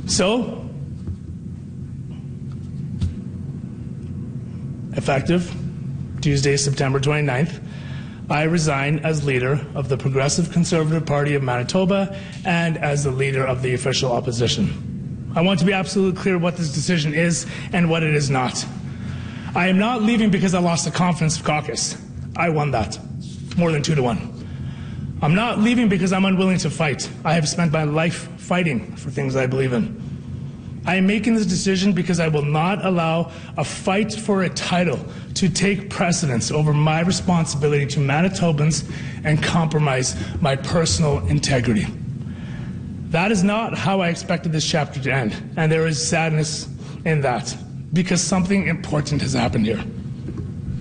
So, effective Tuesday, September 29th, I resign as leader of the Progressive Conservative Party of Manitoba and as the leader of the official opposition. I want to be absolutely clear what this decision is and what it is not. I am not leaving because I lost the confidence caucus. I won that, more than 2-1. I'm not leaving because I'm unwilling to fight. I have spent my life fighting for things I believe in. I am making this decision because I will not allow a fight for a title to take precedence over my responsibility to Manitobans and compromise my personal integrity. That is not how I expected this chapter to end, and there is sadness in that, because something important has happened here.